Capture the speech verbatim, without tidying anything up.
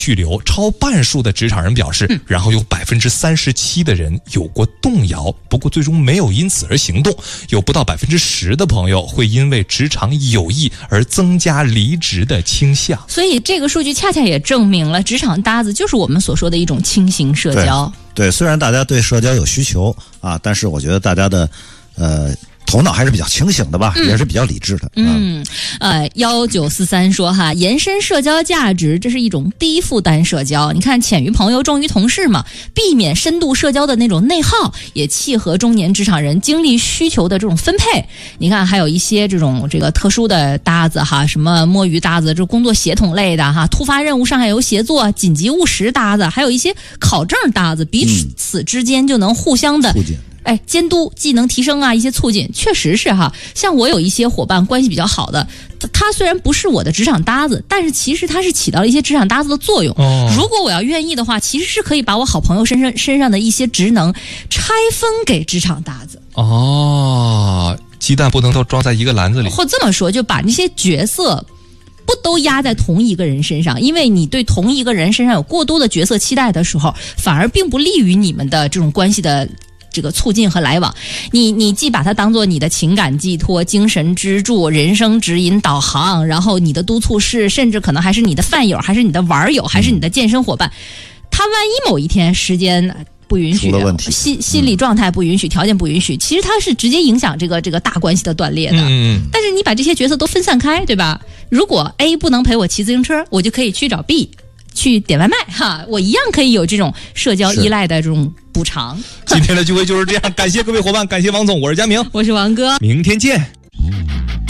去留，超半数的职场人表示，嗯、然后有百分之三十七的人有过动摇，不过最终没有因此而行动。有不到百分之十的朋友会因为职场有益而增加离职的倾向。 所以这个数据恰恰也证明了，职场搭子就是我们所说的一种轻型社交。 对，对虽然大家对社交有需求啊，但是我觉得大家的呃。头脑还是比较清醒的吧，嗯、也是比较理智的。 嗯，呃，幺九四三说哈，延伸社交价值，这是一种低负担社交。你看，浅于朋友，重于同事嘛，避免深度社交的那种内耗，也契合中年职场人精力需求的这种分配。你看，还有一些这种这个特殊的搭子哈，什么摸鱼搭子，这工作协同类的哈，突发任务上下游协作、紧急务实搭子，还有一些考证搭子，彼此之间就能互相的。 促进哎，监督、技能提升啊，一些促进，确实是哈。像我有一些伙伴关系比较好的，他虽然不是我的职场搭子，但是其实他是起到了一些职场搭子的作用。哦、如果我要愿意的话，其实是可以把我好朋友身上身上的一些职能拆分给职场搭子。 哦，鸡蛋不能都装在一个篮子里。 或这么说，就把那些角色不都压在同一个人身上，因为你对同一个人身上有过多的角色期待的时候，反而并不利于你们的这种关系的这个促进和来往。你你既把它当做你的情感寄托、精神支柱、人生指引导航，然后你的督促室，甚至可能还是你的饭友，还是你的玩友，还是你的健身伙伴。他万一某一天时间不允许，心心理状态不允许，条件不允许，其实它是直接影响这个这个大关系的断裂的。嗯，但是你把这些角色都分散开，对吧？如果 A 不能陪我骑自行车，我就可以去找 B。去点外卖哈，我一样可以有这种社交依赖的这种补偿。 今天的聚会就是这样，感谢各位伙伴，感谢王总，我是佳明， 我是王哥， 明天见。